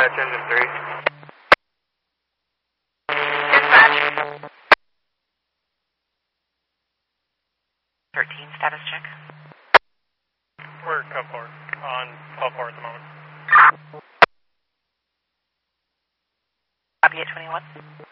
Dispatch engine 3. Dispatch. 13, status check. We're code 4 on 12-4 at the moment. Copy at 21.